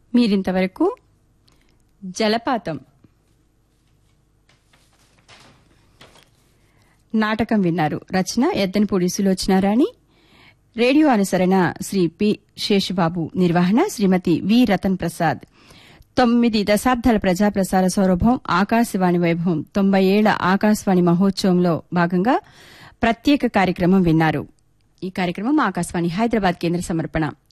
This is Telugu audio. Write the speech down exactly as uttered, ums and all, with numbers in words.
మీరింతవరకు జలపాతం నాటకం విన్నారు. రచన ఎద్దనపూడి సులోచనారాణి. Radio అనుసరణ Shri P Sesha Babu. నిర్వహణ శ్రీమతి వి రతన్ ప్రసాద్. తొమ్మిది దశాబ్దాల ప్రజాప్రసార సౌరభం ఆకాశవాణి వైభవం తొంభై ఏళ్ల ఆకాశవాణి మహోత్సవంలో భాగంగా ప్రత్యేక కార్యక్రమం విన్నారు. ఈ కార్యక్రమం ఆకాశవాణి హైదరాబాద్ కేంద్ర సమర్పణ.